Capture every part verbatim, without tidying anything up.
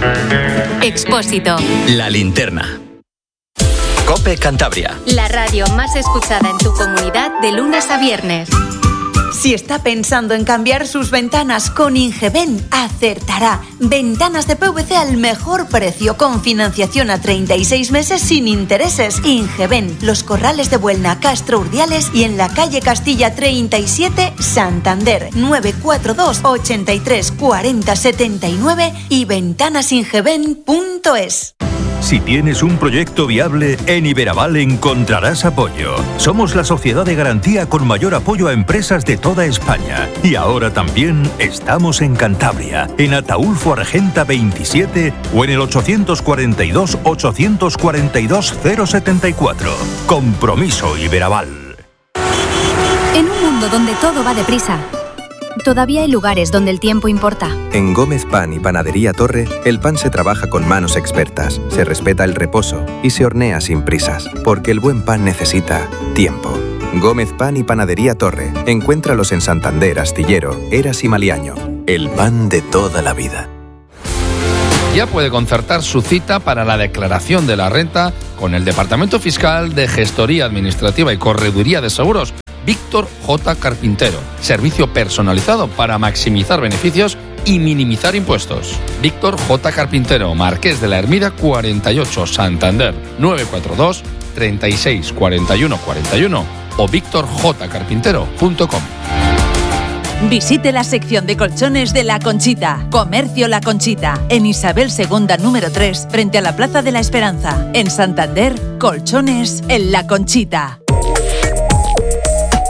Expósito. La Linterna. COPE Cantabria. La radio más escuchada en tu comunidad de lunes a viernes. Si está pensando en cambiar sus ventanas con Ingeben, acertará. Ventanas de P V C al mejor precio, con financiación a treinta y seis meses sin intereses. Ingeben, Los Corrales de Buelna, Castro Urdiales y en la calle Castilla treinta y siete, Santander. nueve cuatro dos, ochenta y tres, cuarenta, setenta y nueve y ventanasingeben punto es. Si tienes un proyecto viable, en Iberaval encontrarás apoyo. Somos la sociedad de garantía con mayor apoyo a empresas de toda España. Y ahora también estamos en Cantabria, en Ataulfo Argenta veintisiete o en el ochocientos cuarenta y dos, ochocientos cuarenta y dos, cero setenta y cuatro. Compromiso Iberaval. En un mundo donde todo va deprisa, todavía hay lugares donde el tiempo importa. En Gómez Pan y Panadería Torre, el pan se trabaja con manos expertas, se respeta el reposo y se hornea sin prisas, porque el buen pan necesita tiempo. Gómez Pan y Panadería Torre. Encuéntralos en Santander, Astillero, Eras y Maliaño. El pan de toda la vida. Ya puede concertar su cita para la declaración de la renta con el Departamento Fiscal de Gestoría Administrativa y Correduría de Seguros, Víctor J. Carpintero. Servicio personalizado para maximizar beneficios y minimizar impuestos. Víctor J. Carpintero, Marqués de la Hermida cuarenta y ocho, Santander, nueve cuatro dos, treinta y seis, cuarenta y uno, cuarenta y uno o víctor j carpintero punto com. Visite la sección de colchones de La Conchita. Comercio La Conchita, en Isabel segunda número tres, frente a la Plaza de la Esperanza. En Santander, colchones en La Conchita.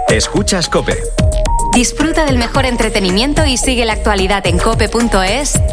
Escuchas COPE. Disfruta del mejor entretenimiento y sigue la actualidad en cope punto es,